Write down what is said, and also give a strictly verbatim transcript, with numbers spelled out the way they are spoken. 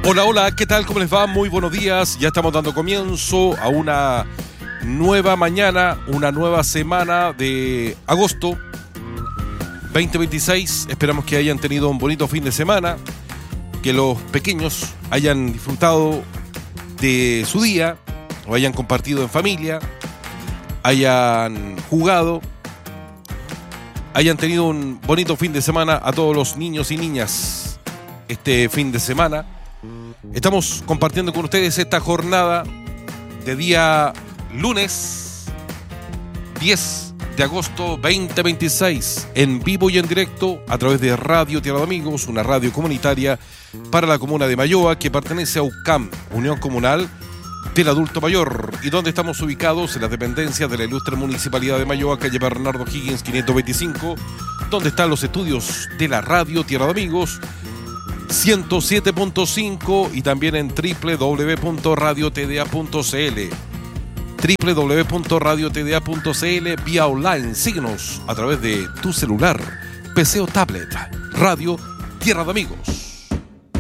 Hola, hola, ¿qué tal? ¿Cómo les va? Muy buenos días. Ya estamos dando comienzo a una nueva mañana, una nueva semana de agosto veinte veintiséis. Esperamos que hayan tenido un bonito fin de semana, que los pequeños hayan disfrutado de su día, o hayan compartido en familia, hayan jugado, hayan tenido un bonito fin de semana a todos los niños y niñas este fin de semana. Estamos compartiendo con ustedes esta jornada de día lunes diez de agosto veinte veintiséis, en vivo y en directo a través de Radio Tierra de Amigos, una radio comunitaria para la comuna de Mayoa que pertenece a U C A M, Unión Comunal del Adulto Mayor, y donde estamos ubicados en las dependencias de la ilustre Municipalidad de Mayoa, calle Bernardo Higgins quinientos veinticinco, donde están los estudios de la Radio Tierra de Amigos ciento siete punto cinco y también en doble u doble u doble u punto radio t d a punto c l, doble u doble u doble u punto radio t d a punto c l, vía online. Síguenos a través de tu celular, P C o tablet. Radio Tierra de Amigos.